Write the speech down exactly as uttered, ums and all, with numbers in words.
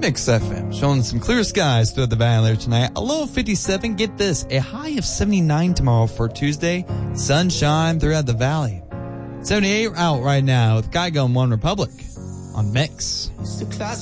Mix F M, showing some clear skies throughout the valley there tonight. A low of fifty-seven. Get this, a high of seventy-nine tomorrow for Tuesday. Sunshine throughout the valley. seventy-eight out right now with Kygo and One Republic on Mix.